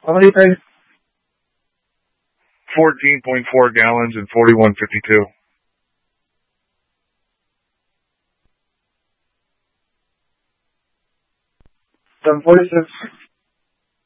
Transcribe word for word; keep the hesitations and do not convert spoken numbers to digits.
How many tanks? fourteen point four gallons and forty-one fifty-two. seven forty-six.